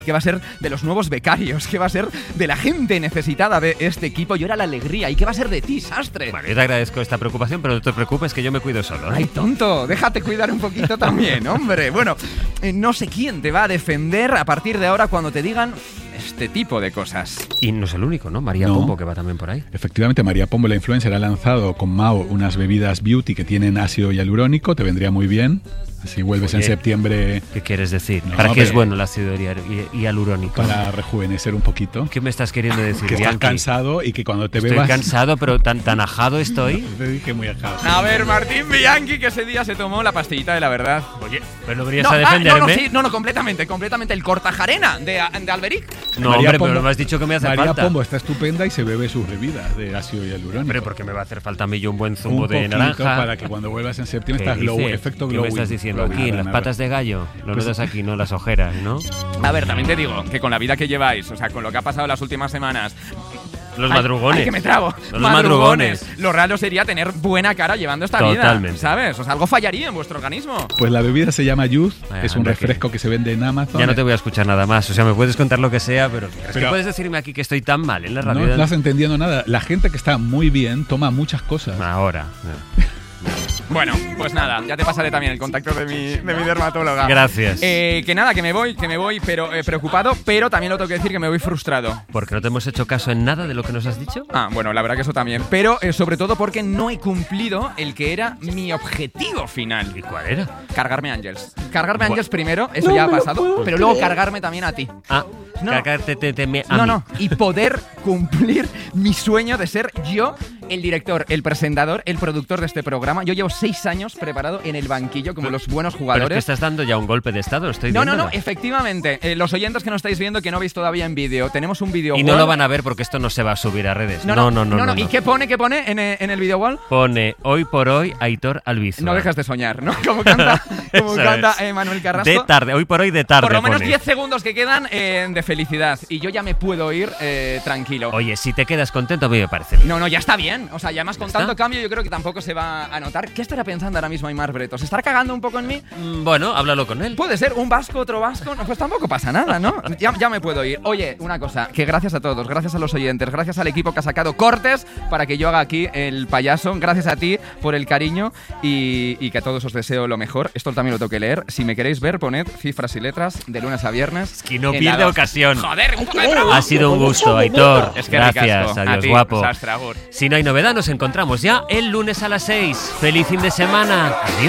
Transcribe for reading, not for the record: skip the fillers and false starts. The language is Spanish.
¿Qué va a ser de los nuevos becarios? ¿Qué va a ser de la gente necesitada de este equipo? Y ahora la alegría. ¿Y qué va a ser de ti, Sastre? Bueno, yo te agradezco esta preocupación, pero no te preocupes que yo me cuido solo, ¿eh? Ay, tonto, déjate cuidar un poquito también, hombre. Bueno, no sé quién te va a defender a partir de ahora cuando te digan este tipo de cosas. Y no es el único, ¿no? María Pombo, que va también por ahí. Efectivamente, María Pombo, la influencer, ha lanzado con Mao unas bebidas beauty que tienen ácido hialurónico. Te vendría muy bien. Así vuelves en septiembre. ¿Qué quieres decir? No, ¿Para qué es bueno el ácido hialurónico? Para rejuvenecer un poquito. ¿Qué me estás queriendo decir, Que estás Bianchi? cansado y que cuando te bebas... Estoy cansado, pero tan ajado estoy. Te dije muy ajado. A ver, Martín Bianchi, que ese día se tomó la pastillita de la verdad. Oye, ¿pero no venías a defenderme? No, completamente. El Cortajarena de Alberic. No, María hombre, Pombo, pero me has dicho que me hace María falta. Pombo está estupenda y se bebe sus bebidas de ácido hialurónico. Hombre, porque me va a hacer falta a mí yo un buen zumo un de poquito naranja. para que cuando vuelvas en septiembre ¿Qué estás glow, dices? efecto ¿Qué glowing. me estás diciendo Glowing. aquí? En Nada, las nada. patas de gallo. Lo notas aquí, ¿no? Las ojeras, ¿no? A ver, también te digo que con la vida que lleváis, o sea, con lo que ha pasado las últimas semanas... Los madrugones. Ay, que me trago. Los madrugones. Lo raro sería tener buena cara llevando esta Totalmente. vida, ¿sabes? O sea, algo fallaría en vuestro organismo. Pues la bebida se llama Youth, es un anda, refresco que se vende en Amazon. Ya no te voy a escuchar nada más. O sea, me puedes contar lo que sea, pero es que Pero- puedes decirme aquí que estoy tan mal en la No radio. estás entendiendo nada. La gente que está muy bien toma muchas cosas. Ahora. Bueno, pues nada, ya te pasaré también el contacto de mi dermatóloga. Gracias. Que nada, que me voy, pero preocupado, pero también lo tengo que decir que me voy frustrado. ¿Porque no te hemos hecho caso en nada de lo que nos has dicho? Ah, bueno, la verdad que eso también. Pero sobre todo porque no he cumplido el que era mi objetivo final. ¿Y cuál era? Cargarme Ángels. Cargarme Ángels primero, eso ya ha pasado, pero luego cargarme también a ti. Ah, No. cargarte a mí. Y poder cumplir mi sueño de ser yo el director, el presentador, el productor de este programa. Yo llevo 6 años preparado en el banquillo como los buenos Pero jugadores. es que estás dando ya un golpe de estado, estoy No, viéndolo. efectivamente. Los oyentes que no estáis viendo, que no veis todavía en vídeo, tenemos un vídeo Y wall. no lo van a ver porque esto no se va a subir a redes. No. ¿Y qué pone en el vídeo wall? Pone hoy por hoy Aitor Albizua. No dejas de soñar, ¿no? Como canta, Manuel Carrasco. De tarde, hoy por hoy de tarde. Por lo menos pone. 10 segundos que quedan de felicidad. Y yo ya me puedo ir tranquilo. Oye, si te quedas contento, a mí me parece bien. No, ya está bien. O sea, ya más con ¿Ya tanto está? cambio yo creo que tampoco se va a notar. ¿Qué estará pensando ahora mismo Aimar Bretos? ¿Se estará cagando un poco en mí? Bueno, háblalo con él. Puede ser un vasco, otro vasco. No, pues tampoco pasa nada, ¿no? Ya me puedo ir. Oye, una cosa, que gracias a todos, gracias a los oyentes, gracias al equipo que ha sacado cortes para que yo haga aquí el payaso. Gracias a ti por el cariño y que a todos os deseo lo mejor. Esto también lo tengo que leer. Si me queréis ver, poned cifras y letras de lunes a viernes. Es que no en pierde la 2. ocasión. Joder, un poco de trabajo. Ha sido un gusto, Aitor. Es que Gracias, ricasco. A adiós, ti, guapo. Sastre, agur. Si no hay novedad, nos encontramos ya el lunes a las 6. ¡Feliz fin de semana! ¡Adiós!